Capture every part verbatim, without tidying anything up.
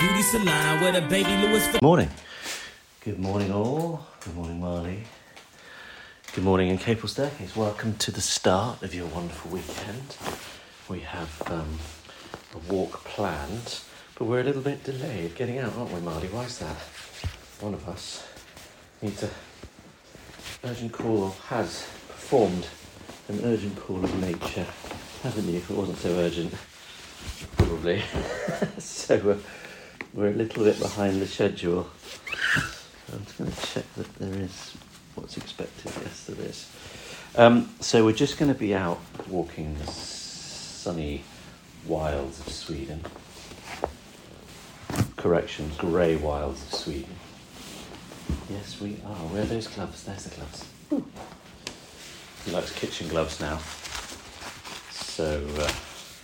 Beauty salon with a baby Louis. Good morning. Good morning all. Good morning Marley. Good morning in Capel Staircase. Welcome to the start of your wonderful weekend. We have um, a walk planned, but we're a little bit delayed getting out, aren't we Marley? Why is that? One of us needs a urgent call, or has performed an urgent call of nature, haven't you? If it wasn't so urgent, probably. so uh, we're a little bit behind the schedule. I'm just going to check that there is what's expected. Yes, there is. Um, so we're just going to be out walking the sunny wilds of Sweden. Corrections, grey wilds of Sweden. Yes, we are. Where are those gloves? There's the gloves. Ooh. He likes kitchen gloves now. So, uh,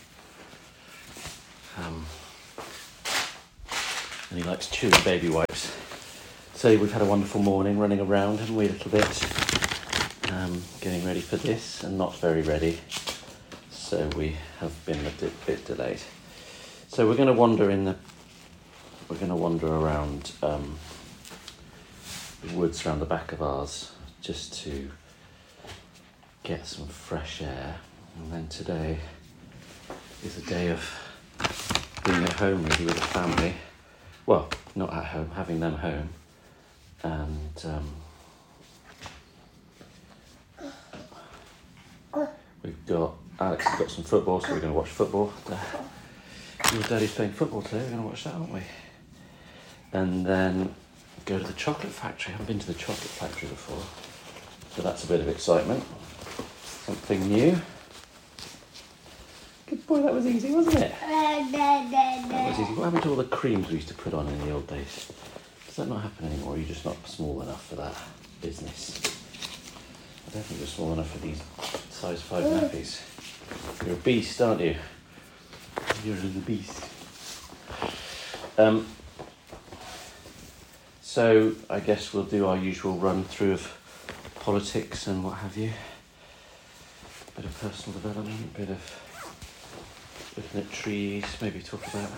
um, and he likes chewing baby wipes. So we've had a wonderful morning running around, haven't we, a little bit, um, getting ready for this, and not very ready. So we have been a bit, bit delayed. So we're going to wander in the, we're going to wander around um, the woods around the back of ours, just to get some fresh air. And then today is a day of being at home really with the family. Well, not at home, having them home. And um, we've got, Alex has got some football, so we're going to watch football. Your daddy's playing football today, we're going to watch that, aren't we? And then go to the chocolate factory. I haven't been to the chocolate factory before, so that's a bit of excitement. Something new. Good boy, that was easy, wasn't it? That was easy. What happened to all the creams we used to put on in the old days? Does that not happen anymore? Are you just not small enough for that business? I don't think you're small enough for these size five nappies. You're a beast, aren't you? You're a little beast. Um, so I guess we'll do our usual run through of politics and what have you. Bit of personal development, bit of looking at trees, maybe talk about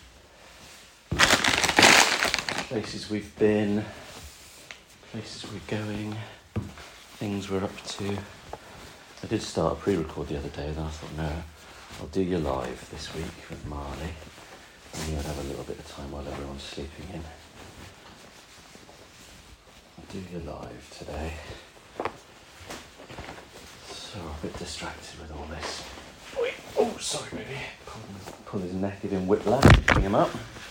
places we've been, places we're going, things we're up to. I did start a pre-record the other day, and then I thought, no, I'll do you live this week with Marley, and you'll have a little bit of time while everyone's sleeping in. I'll do you live today. So I'm a bit distracted with all this. Wait, oh, sorry, baby. Pull, pull his neck, give him whiplash, bring him up.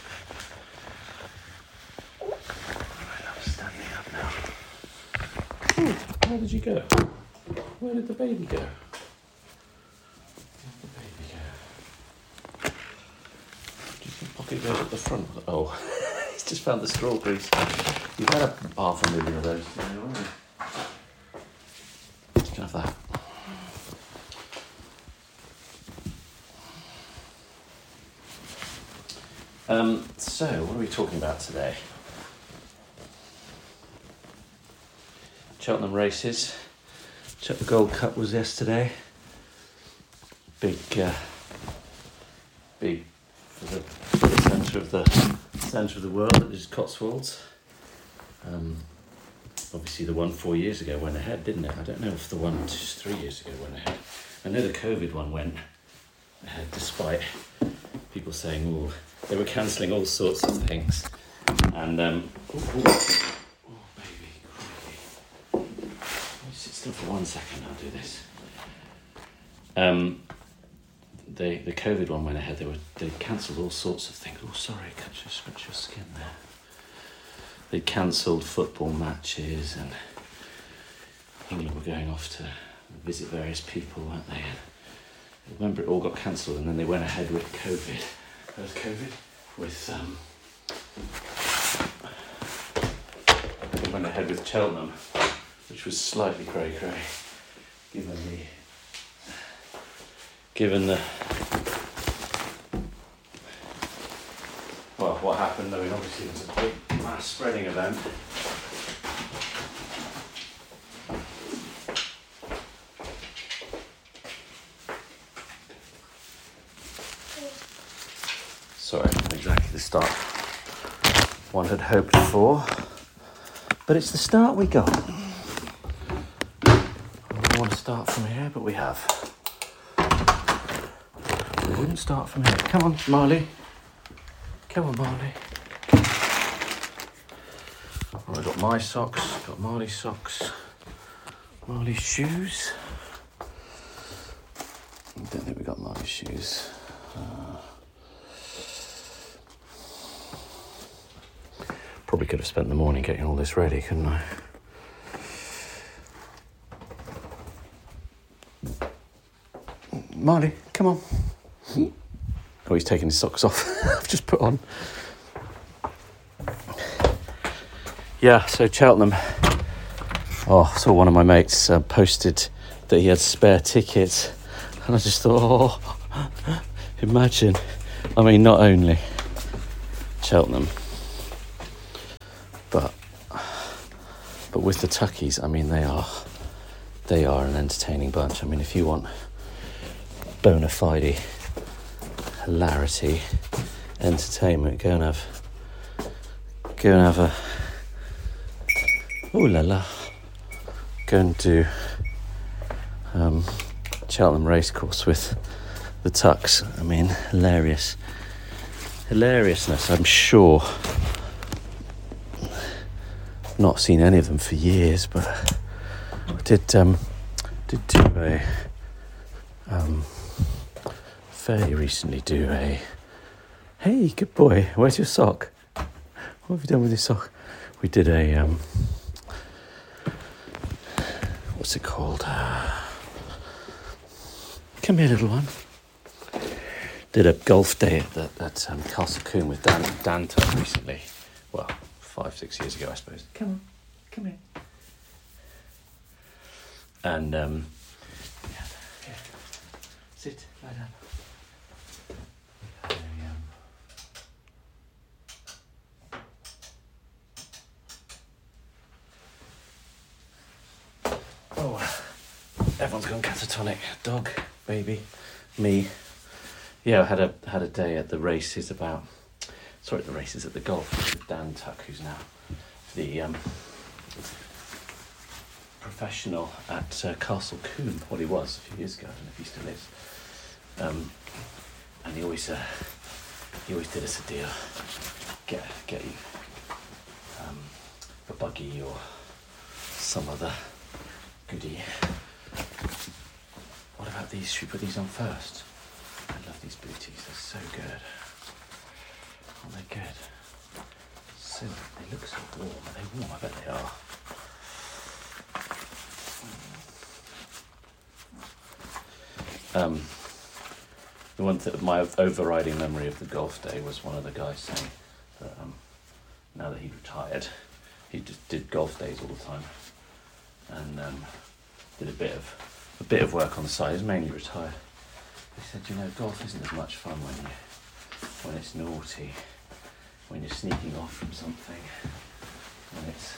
Right, I'm standing up now. Ooh, where did you go? Where did the baby go? Where did the baby go? Do you think Pocket goes at the front? Oh, he's just found the strawberries. You've had a half a million of those today, haven't you? You can have that. Um, so, what are we talking about today? Cheltenham races. The Gold Cup was yesterday. Big, uh, big for the, for the centre of the centre of the world. It is Cotswolds. Um, obviously, the one four years ago went ahead, didn't it? I don't know if the one just three years ago went ahead. I know the COVID one went ahead, despite people saying, "Oh." They were cancelling all sorts of things. And, um, oh, oh, oh baby, crikey. Let me sit still for one second, I'll do this. Um, they, the COVID one went ahead, they were, they cancelled all sorts of things. Oh, sorry, catch your, scratch your skin there. They cancelled football matches, and England were going off to visit various people, weren't they? I remember it all got cancelled, and then they went ahead with COVID. With COVID, with um, we went ahead with Cheltenham, which was slightly cray cray, given the given the well, what happened. I mean, obviously it was a big mass spreading event. Sorry, exactly the start. one had hoped for. But it's the start we got. I don't want to start from here, but we have. We wouldn't start from here. Come on, Marley. Come on, Marley. Well, I've got my socks, got Marley's socks, Marley's shoes. I don't think we got Marley's shoes. Uh, probably could have spent the morning getting all this ready, couldn't I? Marley, come on. Oh, he's taking his socks off. I've just put on. Yeah, so Cheltenham. Oh, I saw one of my mates uh, posted that he had spare tickets. And I just thought, oh, imagine. I mean, not only Cheltenham, but but with the Tuckies, I mean, they are they are an entertaining bunch. I mean, if you want bona fide hilarity, entertainment, go and have go and have a ooh la la. Go and do um, Cheltenham Racecourse with the Tucks. I mean, hilarious. Hilariousness, I'm sure. Not seen any of them for years, but I did, um, did do a, um, fairly recently do a, hey, good boy, where's your sock? What have you done with your sock? We did a, um, what's it called? Uh, come here, little one. Did a golf day at, the, at um, Castle Combe with Dan, Dan Tuck recently. Well, five, six years ago, I suppose. Come on, come here. And, um, yeah, here. Sit, lie down. We had a, um, Oh, everyone's gone catatonic. Dog, baby, me. Yeah, I had a had a day at the races about. Sorry, the races at the golf with Dan Tuck, who's now the um, professional at uh, Castle Combe. Well, he was a few years ago. I don't know if he still is. Um, and he always uh, he always did us a deal. Get get you um, a buggy or some other goodie. What about these? Should we put these on first? I love these booties. They're so good. Aren't they good? So they look so warm. Are they warm? I bet they are. Um, the one that my overriding memory of the golf day was one of the guys saying that um, now that he'd retired, he just did golf days all the time, and um, did a bit of a bit of work on the side. He's mainly retired. He said, you know, golf isn't as much fun when you when it's naughty, when you're sneaking off from something, when it's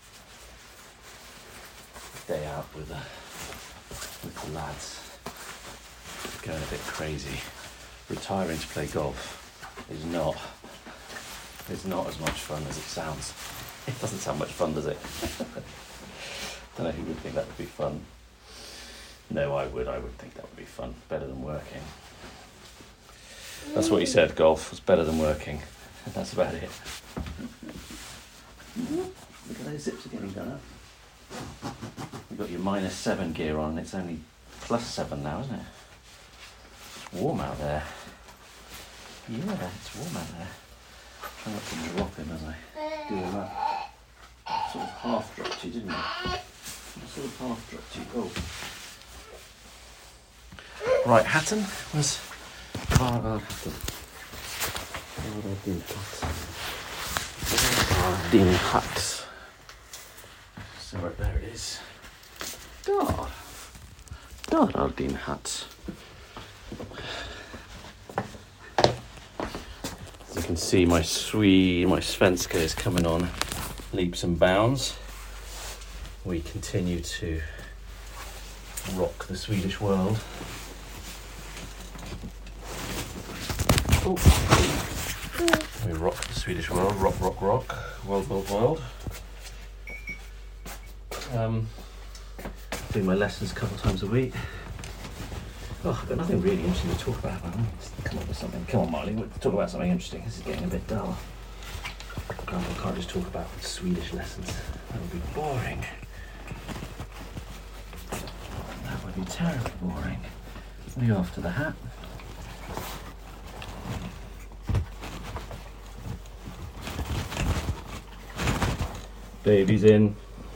a day out with the with the lads, going a bit crazy. Retiring to play golf is not is not as much fun as it sounds. It doesn't sound much fun, does it? Don't know who would think that would be fun. No, I would. I would think that would be fun. Better than working. That's what he said. Golf was better than working. That's about it. Look at those zips are getting done up. You've got your minus seven gear on. It's only plus seven now, isn't it? It's warm out there. Yeah, it's warm out there. Try not to drop him as I do him up. I sort of half dropped you, didn't I? I sort of half dropped you. Oh. Right, Hatton was Bardin Bardin Hut. So right there it is. Dard. Dardin Hut. As you can see, my Swede, my Svenska is coming on leaps and bounds. We continue to rock the Swedish world. Oh. We rock the Swedish world, rock, rock, rock, world, world, world. Um, do my lessons a couple of times a week. Oh, I've got nothing really interesting to talk about. Let's come up with something. Come on, Marley, we'll talk about something interesting. This is getting a bit dull. God, I can't just talk about Swedish lessons. That would be boring. That would be terribly boring. What are you after, the hat? Baby's in.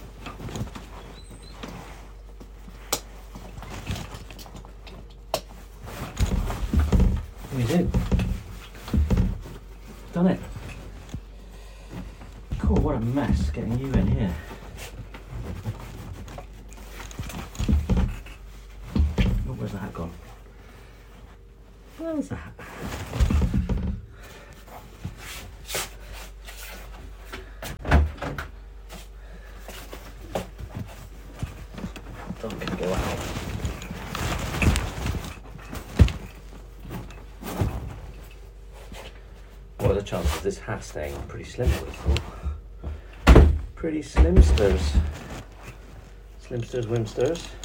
He's in. Done it. Cool, what a mess getting you in here. Oh, where's the hat gone? Where's the hat? Don't get to go out. What are the chances of this hat staying on? Pretty slim, I would have thought. Pretty slimsters. Slimsters, wimsters.